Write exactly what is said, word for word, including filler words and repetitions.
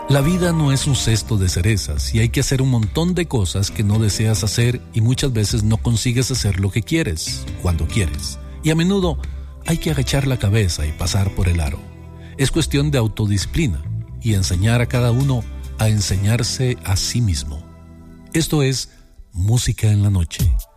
La vida no es un cesto de cerezas y hay que hacer un montón de cosas que no deseas hacer y muchas veces no consigues hacer lo que quieres, cuando quieres. Y a menudo hay que agachar la cabeza y pasar por el aro. Es cuestión de autodisciplina y enseñar a cada uno a enseñarse a sí mismo. Esto es Música en la Noche.